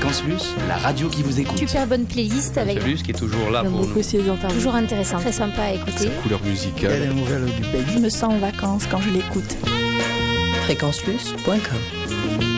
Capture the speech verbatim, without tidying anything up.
Fréquence Plus, la radio qui vous écoute. Super bonne playlist avec Plus qui est toujours là pour nous. Toujours intéressant, très sympa à écouter. Couleur musicale. Il y a des nouvelles du pays. Je me sens en vacances quand je l'écoute. fréquence plus point com